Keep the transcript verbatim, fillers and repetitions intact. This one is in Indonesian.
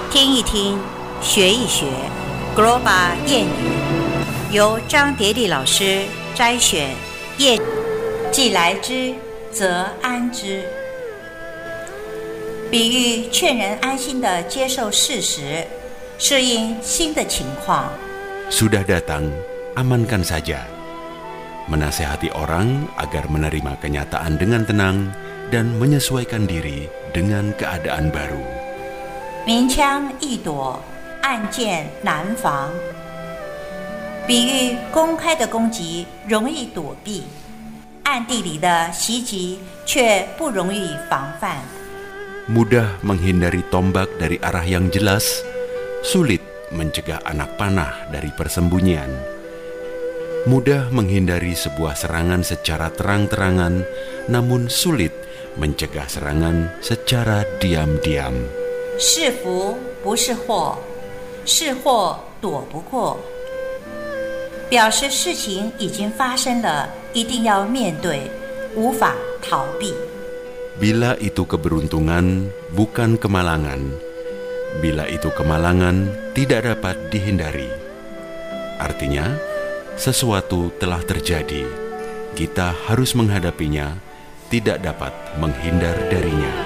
听一听，学一学 Global 谚语，由张蝶丽老师摘选。谚既来之，则安之。比喻劝人安心地接受事实，适应新的情况。 Sudah datang, amankan saja. Menasehati orang agar menerima kenyataan dengan tenang dan menyesuaikan diri dengan keadaan baru. 明枪易躲，暗箭难防。比喻公开的攻击容易躲避，暗地里的袭击却不容易防范。 Mudah menghindari tombak dari arah yang jelas, sulit mencegah anak panah dari persembunyian. Mudah menghindari sebuah serangan secara terang-terangan, namun sulit mencegah serangan secara diam-diam. 是福不是祸，是祸躲不过。表示事情已经发生了，一定要面对，无法逃避。 Bila itu keberuntungan, bukan kemalangan. Bila itu kemalangan, tidak dapat dihindari. Artinya, sesuatu telah terjadi. Kita harus menghadapinya, tidak dapat menghindar darinya.